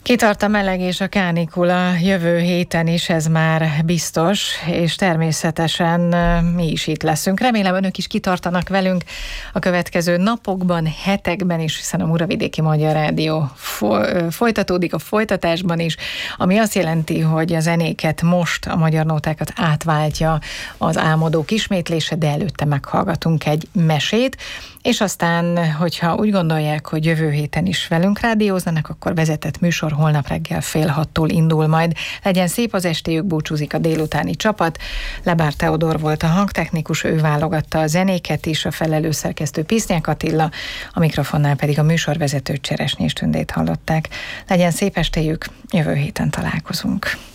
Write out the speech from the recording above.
Kitart a meleg és a kánikula jövő héten is, ez már biztos, és természetesen mi is itt leszünk. Remélem, önök is kitartanak velünk a következő napokban, hetekben is, hiszen a Muravidéki Magyar Rádió folytatódik a folytatásban is, ami azt jelenti, hogy a zenéket most, a magyar nótákat átváltja az álmodók ismétlése, de előtte meghallgatunk egy mesét, és aztán, hogyha úgy gondolják, hogy jövő héten is velünk rádióznak, akkor vezetett műsor holnap reggel 5:30 indul majd. Legyen szép az estéjük, búcsúzik a délutáni csapat. Lebár Teodor volt a hangtechnikus, ő válogatta a zenéket is, a felelős szerkesztő Pisznyák Attila, a mikrofonnál pedig a műsorvezető Cseresnyés Tündét hallották. Legyen szép estéjük, jövő héten találkozunk.